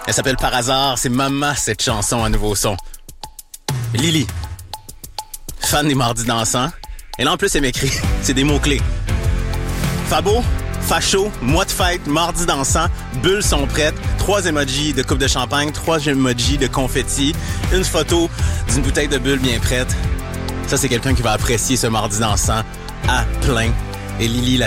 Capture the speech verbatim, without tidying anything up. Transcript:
Elle s'appelle Par hasard, c'est Maman cette chanson à nouveau son. Lily, fan des Mardis dansants. Et là en plus elle m'écrit, c'est des mots-clés. Fabo, facho, mois de fête, Mardi dansant, bulles sont prêtes, trois emojis de coupe de champagne, trois emojis de confetti, une photo d'une bouteille de bulles bien prête. Ça c'est quelqu'un qui va apprécier ce Mardi dansant à plein. Et Lily, la